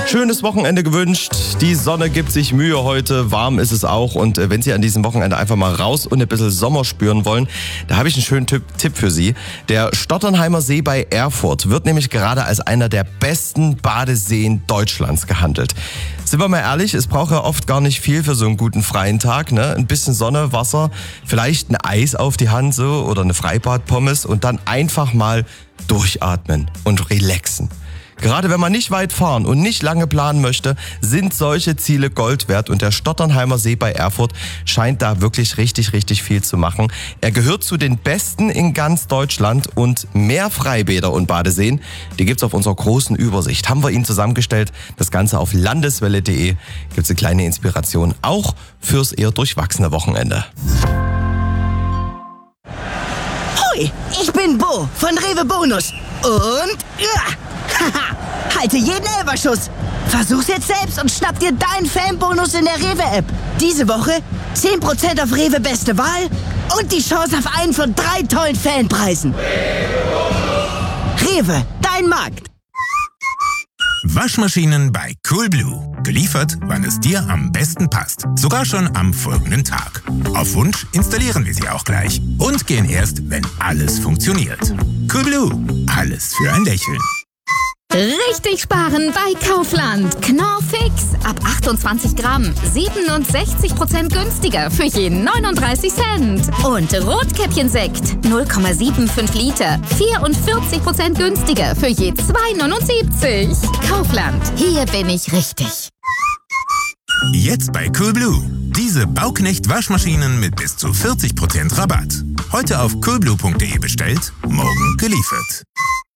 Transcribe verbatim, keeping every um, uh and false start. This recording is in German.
Schönes Wochenende gewünscht. Die Sonne gibt sich Mühe heute. Warm ist es auch. Und äh, wenn Sie an diesem Wochenende einfach mal raus und ein bisschen Sommer spüren wollen, da habe ich einen schönen Tipp, Tipp für Sie. Der Stotternheimer See bei Erfurt wird nämlich gerade als einer der besten Badeseen Deutschlands gehandelt. Sind wir mal ehrlich, es braucht ja oft gar nicht viel für so einen guten freien Tag, ne? Ein bisschen Sonne, Wasser, vielleicht ein Eis auf die Hand so oder eine Freibadpommes und dann einfach mal durchatmen und relaxen. Gerade wenn man nicht weit fahren und nicht lange planen möchte, sind solche Ziele Gold wert und der Stotternheimer See bei Erfurt scheint da wirklich richtig, richtig viel zu machen. Er gehört zu den besten in ganz Deutschland und mehr Freibäder und Badeseen, die gibt's auf unserer großen Übersicht. Haben wir Ihnen zusammengestellt. Das Ganze auf landeswelle punkt de gibt's eine kleine Inspiration, auch fürs eher durchwachsene Wochenende. Hoi, ich bin Bo von Rewe Bonus und ja, haha, halte jeden Elferschuss. Versuch's jetzt selbst und schnapp dir deinen Fanbonus in der Rewe-App. Diese Woche zehn Prozent auf Rewe Beste Wahl und die Chance auf einen von drei tollen Fanpreisen. Rewe, dein Markt. Waschmaschinen bei Coolblue. Geliefert, wann es dir am besten passt. Sogar schon am folgenden Tag. Auf Wunsch installieren wir sie auch gleich. Und gehen erst, wenn alles funktioniert. Coolblue. Alles für ein Lächeln. Richtig sparen bei Kaufland. Knorr Fix. Ab achtundzwanzig Gramm. siebenundsechzig Prozent günstiger für je neununddreißig Cent. Und Rotkäppchensekt. null Komma fünfundsiebzig Liter. vierundvierzig Prozent günstiger für je zwei neunundsiebzig. Kaufland. Hier bin ich richtig. Jetzt bei Coolblue. Diese Bauknecht-Waschmaschinen mit bis zu vierzig Prozent Rabatt. Heute auf coolblue punkt de bestellt, morgen geliefert.